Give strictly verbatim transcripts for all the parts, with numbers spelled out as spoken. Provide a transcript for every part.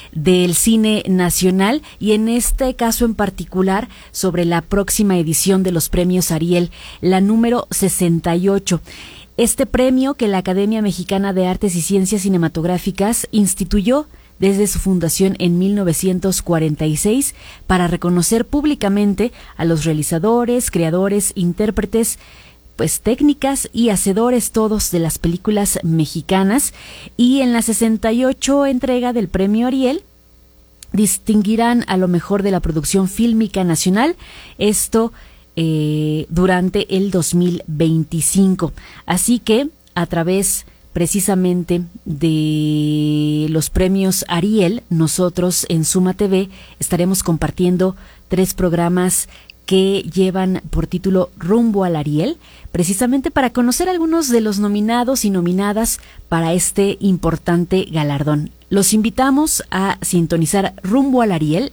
del cine nacional y en este caso en particular sobre la próxima edición de los premios Ariel, la número sesenta y ocho. Este premio que la Academia Mexicana de Artes y Ciencias Cinematográficas instituyó desde su fundación en mil novecientos cuarenta y seis para reconocer públicamente a los realizadores, creadores, intérpretes, pues técnicas y hacedores todos de las películas mexicanas, y en la sesenta y ocho entrega del premio Ariel distinguirán a lo mejor de la producción fílmica nacional, esto eh, durante el dos mil veinticinco. Así que a través precisamente de los premios Ariel, nosotros en Suma T V estaremos compartiendo tres programas que llevan por título Rumbo al Ariel, precisamente para conocer algunos de los nominados y nominadas para este importante galardón. Los invitamos a sintonizar Rumbo al Ariel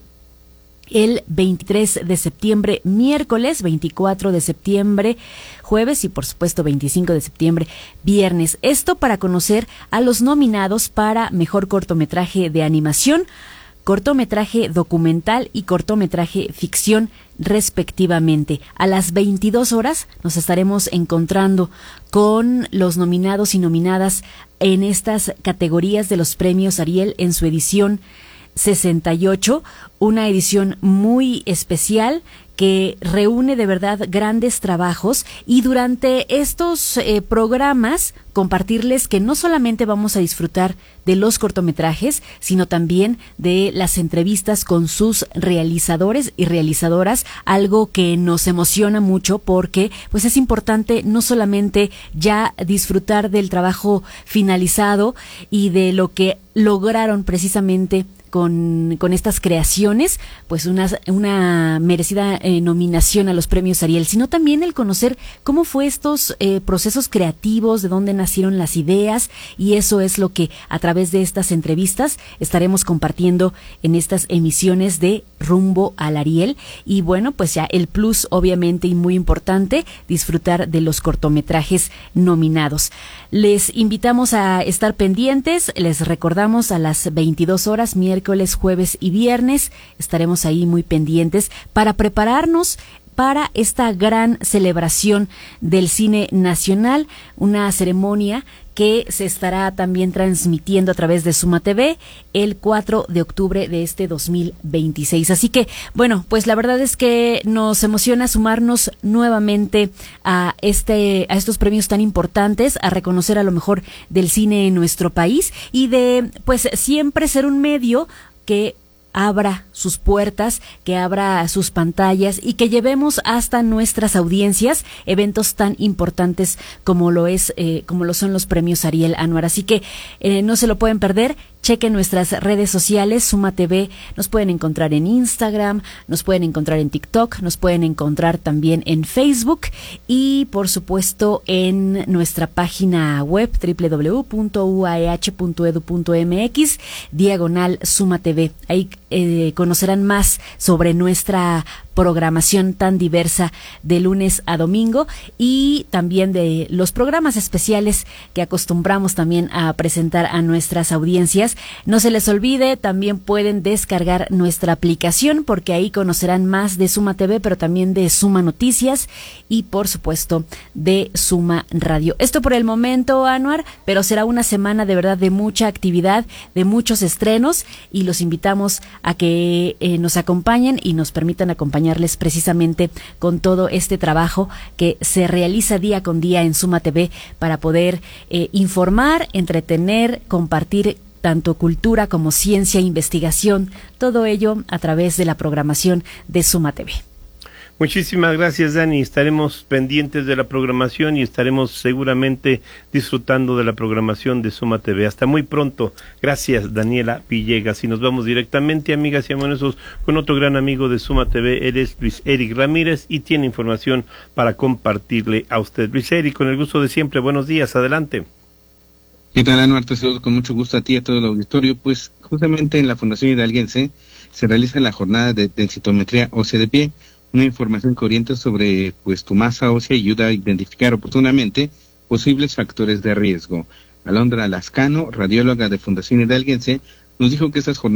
el veintitrés de septiembre, miércoles, veinticuatro de septiembre, jueves y por supuesto veinticinco de septiembre, viernes. Esto para conocer a los nominados para mejor cortometraje de animación, cortometraje documental y cortometraje ficción, respectivamente. A las veintidós horas nos estaremos encontrando con los nominados y nominadas en estas categorías de los premios Ariel en su edición sesenta y ocho, una edición muy especial que reúne de verdad grandes trabajos, y durante estos eh, programas compartirles que no solamente vamos a disfrutar de los cortometrajes, sino también de las entrevistas con sus realizadores y realizadoras, algo que nos emociona mucho porque pues es importante no solamente ya disfrutar del trabajo finalizado y de lo que lograron precisamente con, con estas creaciones, pues una, una merecida eh, nominación a los premios Ariel, sino también el conocer cómo fue estos eh, procesos creativos, de dónde nacieron las ideas, y eso es lo que a través de estas entrevistas estaremos compartiendo en estas emisiones de Rumbo al Ariel. Y bueno, pues ya el plus obviamente y muy importante, disfrutar de los cortometrajes nominados. Les invitamos a estar pendientes, les recordamos a las veintidós horas, miércoles, jueves y viernes, estaremos ahí muy pendientes para prepararnos para esta gran celebración del cine nacional, una ceremonia que se estará también transmitiendo a través de Suma T V el cuatro de octubre de este dos mil veintiséis. Así que, bueno, pues la verdad es que nos emociona sumarnos nuevamente a este a estos premios tan importantes, a reconocer a lo mejor del cine en nuestro país y de, pues, siempre ser un medio que abra sus puertas, que abra sus pantallas y que llevemos hasta nuestras audiencias eventos tan importantes como lo es, eh, como lo son los premios Ariel Anuar. Así que eh, no se lo pueden perder. Chequen nuestras redes sociales, Suma T V, nos pueden encontrar en Instagram, nos pueden encontrar en TikTok, nos pueden encontrar también en Facebook y por supuesto en nuestra página web doble u doble u doble u punto u a e hache punto e d u punto m x diagonal Suma T V. Ahí eh, conocerán más sobre nuestra programación tan diversa de lunes a domingo y también de los programas especiales que acostumbramos también a presentar a nuestras audiencias. No se les olvide, también pueden descargar nuestra aplicación porque ahí conocerán más de Suma T V, pero también de Suma Noticias y por supuesto de Suma Radio. Esto por el momento, Anuar, pero será una semana de verdad de mucha actividad, de muchos estrenos y los invitamos a que eh, nos acompañen y nos permitan acompañarles precisamente con todo este trabajo que se realiza día con día en Suma T V para poder eh, informar, entretener, compartir tanto cultura como ciencia, investigación, todo ello a través de la programación de Suma T V. Muchísimas gracias, Dani. Estaremos pendientes de la programación y estaremos seguramente disfrutando de la programación de Suma T V. Hasta muy pronto. Gracias, Daniela Villegas. Y nos vamos directamente, amigas y amigos, con otro gran amigo de Suma T V. Él es Luis Eric Ramírez y tiene información para compartirle a usted. Luis Eric, con el gusto de siempre. Buenos días. Adelante. ¿Qué tal, Anuar? Te saludo con mucho gusto a ti y a todo el auditorio. Pues justamente en la Fundación Hidalguense se realiza la jornada de densitometría ósea de pie, una información que orienta sobre pues tu masa ósea y ayuda a identificar oportunamente posibles factores de riesgo. Alondra Lascano, radióloga de Fundación Hidalguense, nos dijo que estas jornadas